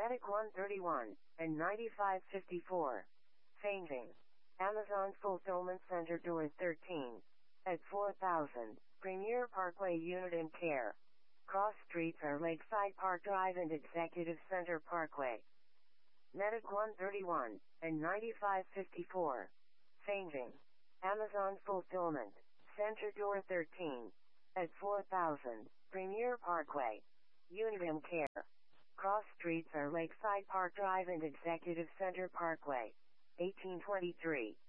Medic 131, and 9554. Fainting. Amazon Fulfillment Center Door 13. At 4000, Premier Parkway Unit and Care. Cross streets are Lakeside Park Drive and Executive Center Parkway. Medic 131, and 9554. Fainting. Amazon Fulfillment Center Door 13. At 4000, Premier Parkway. Unit and Care. Cross streets are Lakeside Park Drive and Executive Center Parkway. 1823.